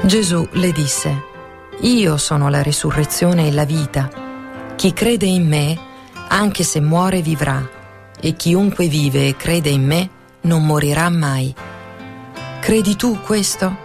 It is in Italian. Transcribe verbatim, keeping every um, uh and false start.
Gesù le disse: Io sono la risurrezione e la vita. Chi crede in me, anche se muore, vivrà, e chiunque vive e crede in me non morirà mai. Credi tu questo?